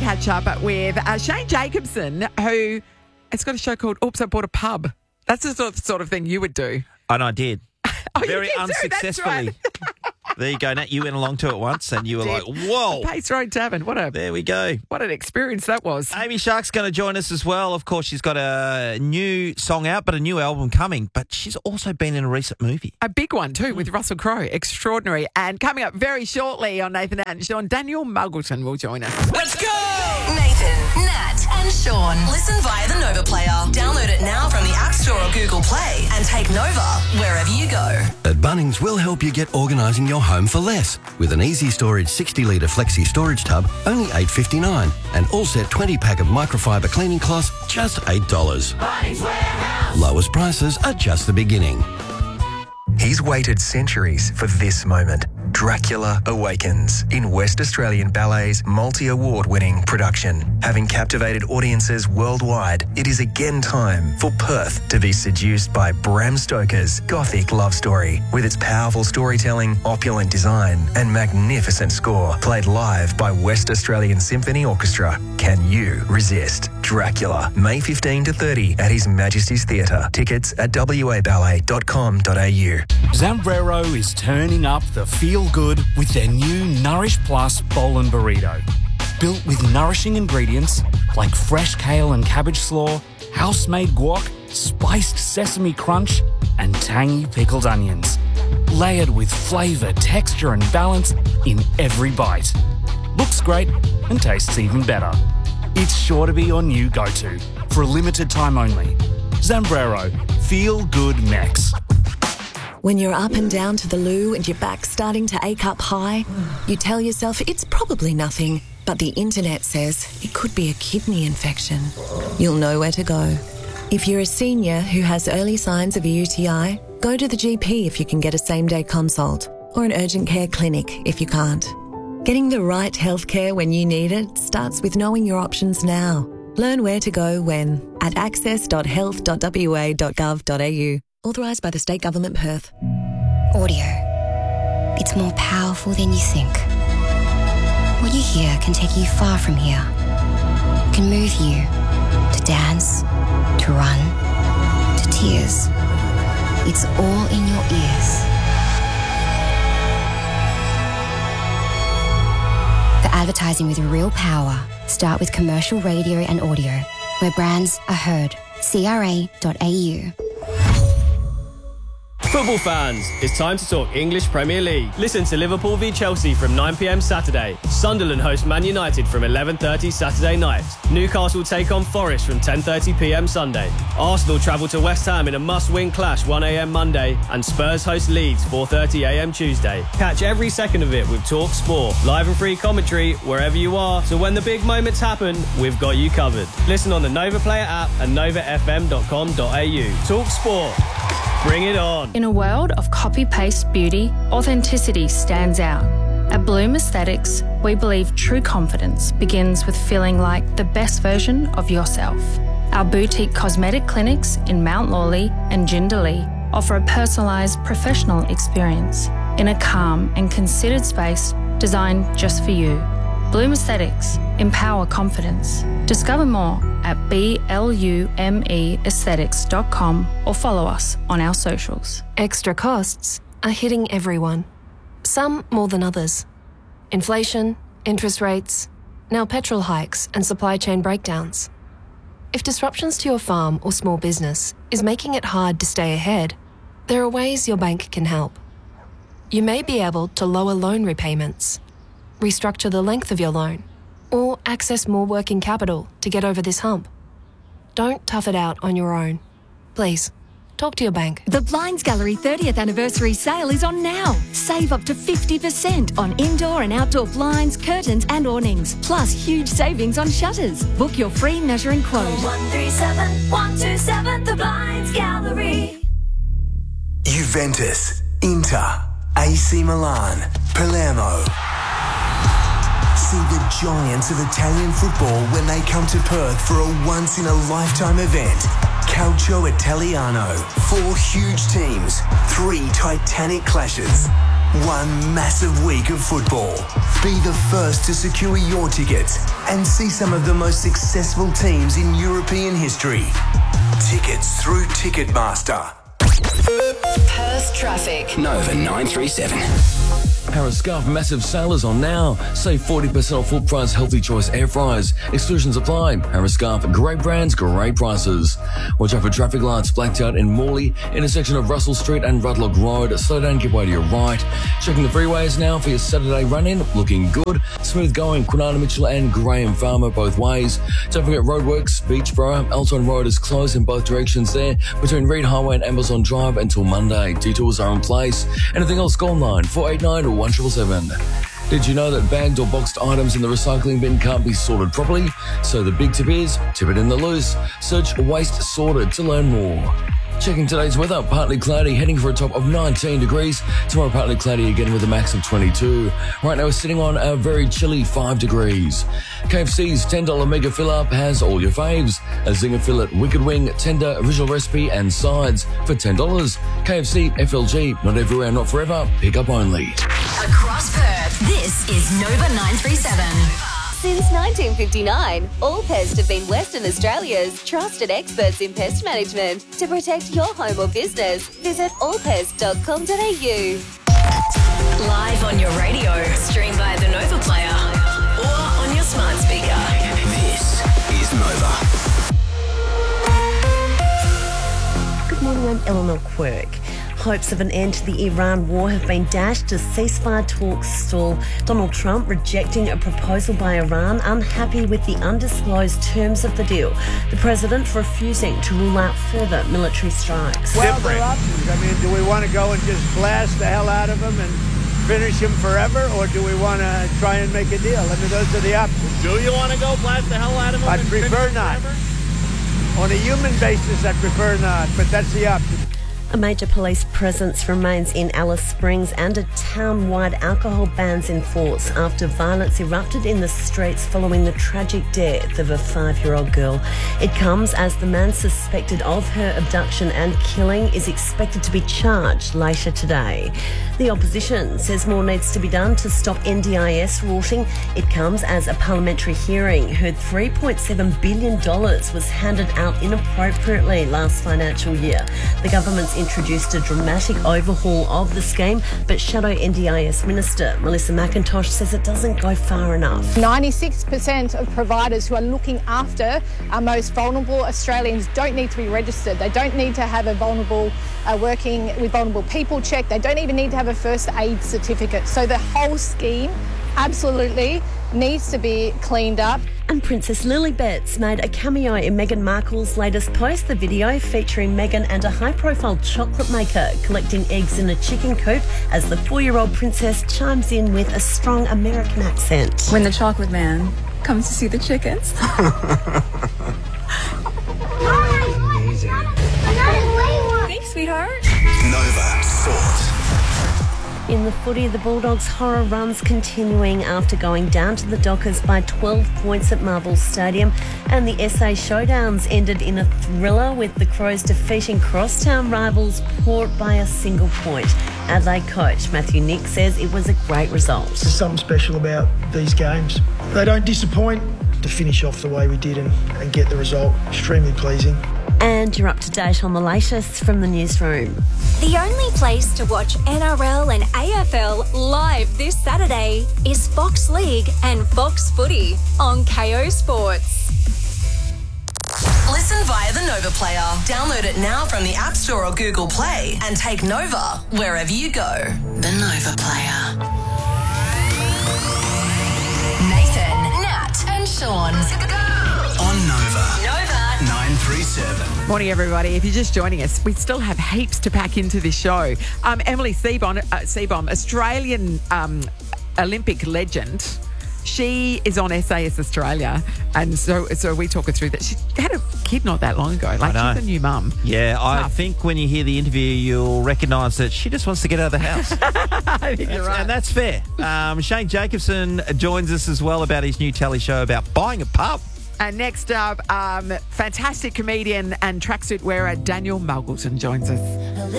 catch up with Shane Jacobson, who has got a show called Oops, I Bought a Pub. That's the sort of thing you would do. And I did. Oh, Very you did unsuccessfully. Too, that's right. There you go, Nat. You went along to it once and you were like, whoa. Pace Road Tavern. There we go. What an experience that was. Amy Shark's going to join us as well. Of course, she's got a new song out, but a new album coming. But she's also been in a recent movie. A big one, too, with Russell Crowe. Extraordinary. And coming up very shortly on Nathan, Nat and Sean, Daniel Muggleton will join us. Let's go! Nathan, Nat and Sean. Listen via the Nova Player. Download it now from the App Store or Google Play and take Nova wherever you go. At Bunnings, we'll help you get organising your home for less. With an easy storage 60-litre flexi storage tub, only $8.59. And all set 20-pack of microfiber cleaning cloths, just $8. Bunnings Warehouse. Lowest prices are just the beginning. He's waited centuries for this moment. Dracula Awakens in West Australian Ballet's multi-award-winning production. Having captivated audiences worldwide, it is again time for Perth to be seduced by Bram Stoker's gothic love story. With its powerful storytelling, opulent design and magnificent score, played live by West Australian Symphony Orchestra. Can you resist? Dracula, May 15 to 30 at His Majesty's Theatre. Tickets at waballet.com.au. Zambrero is turning up the feel-good with their new Nourish Plus Bowl and Burrito. Built with nourishing ingredients like fresh kale and cabbage slaw, house-made guac, spiced sesame crunch, and tangy pickled onions. Layered with flavour, texture and balance in every bite. Looks great and tastes even better. It's sure to be your new go-to for a limited time only. Zambrero, feel good Mex. When you're up and down to the loo and your back's starting to ache up high, you tell yourself it's probably nothing, but the internet says it could be a kidney infection. You'll know where to go. If you're a senior who has early signs of a UTI, go to the GP if you can get a same-day consult, or an urgent care clinic if you can't. Getting the right healthcare when you need it starts with knowing your options now. Learn where to go when at access.health.wa.gov.au. Authorised by the State Government, Perth. Audio. It's more powerful than you think. What you hear can take you far from here. Can move you to dance, to run, to tears. It's all in your ears. For advertising with real power, start with commercial radio and audio, where brands are heard. CRA.au. Football fans, it's time to talk English Premier League. Listen to Liverpool v Chelsea from 9 p.m. Saturday. Sunderland host Man United from 11:30 Saturday night. Newcastle take on Forest from 10:30 p.m. Sunday. Arsenal travel to West Ham in a must-win clash 1 a.m. Monday. And Spurs host Leeds 4:30 a.m. Tuesday. Catch every second of it with Talk Sport. Live and free commentary wherever you are. So when the big moments happen, we've got you covered. Listen on the Nova Player app and novafm.com.au. Talk Sport. Bring it on. In a world of copy-paste beauty, authenticity stands out. At Bloom Aesthetics, we believe true confidence begins with feeling like the best version of yourself. Our boutique cosmetic clinics in Mount Lawley and Jindalee offer a personalised professional experience in a calm and considered space designed just for you. Bloom Aesthetics. Empower confidence. Discover more at BLUMEaesthetics.com or follow us on our socials. Extra costs are hitting everyone. Some more than others. Inflation, interest rates, now petrol hikes and supply chain breakdowns. If disruptions to your farm or small business is making it hard to stay ahead, there are ways your bank can help. You may be able to lower loan repayments, restructure the length of your loan, or access more working capital to get over this hump. Don't tough it out on your own. Please, talk to your bank. The Blinds Gallery 30th anniversary sale is on now. Save up to 50% on indoor and outdoor blinds, curtains and awnings, plus huge savings on shutters. Book your free measuring quote. 137 127 The Blinds Gallery. Juventus, Inter, AC Milan, Palermo. See the giants of Italian football when they come to Perth for a once-in-a-lifetime event. Calcio Italiano. 4 huge teams, 3 titanic clashes. One massive week of football. Be the first to secure your tickets and see some of the most successful teams in European history. Tickets through Ticketmaster. Perth traffic. Nova 937. Harris Scarf massive sale is on now. Save 40% off full price Healthy Choice air fryers. Exclusions apply. Harris Scarf, great brands, great prices. Watch out for traffic lights blacked out in Morley, intersection of Russell Street and Rudlock Road. Slow down, give way to your right. Checking the freeways now for your Saturday run-in. Looking good. Smooth going. Quinana Mitchell and Graham Farmer both ways. Don't forget roadworks. Beachborough. Elton Road is closed in both directions there between Reed Highway and Amazon Drive until Monday. Detours are in place. Anything else, call 9489 or 1777. Did you know that bagged or boxed items in the recycling bin can't be sorted properly? So the big tip is, tip it in the loose. Search Waste Sorted to learn more. Checking today's weather, partly cloudy, heading for a top of 19 degrees. Tomorrow, partly cloudy again with a max of 22. Right now, we're sitting on a very chilly 5 degrees. KFC's $10 mega fill-up has all your faves. A Zinger fillet, wicked wing, tender, original recipe and sides for $10. KFC, FLG, not everywhere, not forever, pick up only. Across Perth, this is Nova 937. Since 1959, All Pest have been Western Australia's trusted experts in pest management. To protect your home or business, visit allpest.com.au. Live on your radio, stream via the Nova Player, or on your smart speaker. This is Nova. Good morning, I'm Eleanor Quirk. Hopes of an end to the Iran war have been dashed as ceasefire talks stall. Donald Trump rejecting a proposal by Iran, unhappy with the undisclosed terms of the deal. The president refusing to rule out further military strikes. Well, there are options. I mean, do we want to go and just blast the hell out of them and finish him forever, or do we want to try and make a deal? I mean, those are the options. Do you want to go blast the hell out of him? I'd prefer not. On a human basis, I'd prefer not, but that's the option. A major police presence remains in Alice Springs and a town-wide alcohol ban's in force after violence erupted in the streets following the tragic death of a 5-year-old girl. It comes as the man suspected of her abduction and killing is expected to be charged later today. The opposition says more needs to be done to stop NDIS rorting. It comes as a parliamentary hearing heard $3.7 billion was handed out inappropriately last financial year. The government's introduced a dramatic overhaul of the scheme, but Shadow NDIS Minister Melissa McIntosh says it doesn't go far enough. 96% of providers who are looking after our most vulnerable Australians don't need to be registered. They don't need to have a vulnerable working with vulnerable people check. They don't even need to have a first aid certificate. So the whole scheme absolutely needs to be cleaned up. And Princess Lilibet's made a cameo in Meghan Markle's latest post. The video featuring Meghan and a high-profile chocolate maker collecting eggs in a chicken coop as the 4-year-old princess chimes in with a strong American accent. When the chocolate man comes to see the chickens. Thanks, sweetheart. Nova Sports. In the footy, the Bulldogs' horror run's continuing after going down to the Dockers by 12 points at Marvel Stadium, and the SA Showdowns ended in a thriller with the Crows defeating crosstown rivals Port by a single point. Adelaide coach Matthew Nick says it was a great result. There's something special about these games. They don't disappoint. To finish off the way we did and get the result, extremely pleasing. And you're up to date on the latest from the newsroom. The only place to watch NRL and AFL live this Saturday is Fox League and Fox Footy on KO Sports. Listen via the Nova Player. Download it now from the App Store or Google Play and take Nova wherever you go. The Nova Player. Nathan, Nat and Sean. On Nova. Nova 937. Morning, everybody. If you're just joining us, we still have heaps to pack into this show. Emily Seebohm, Australian Olympic legend. She is on SAS Australia, and so we talk her through that. She had a kid not that long ago. Like, she's a new mum. Yeah, I think when you hear the interview, you'll recognise that she just wants to get out of the house. I think you're right. And that's fair. Shane Jacobson joins us as well about his new telly show about buying a pub. And next up, fantastic comedian and tracksuit wearer Daniel Muggleton joins us.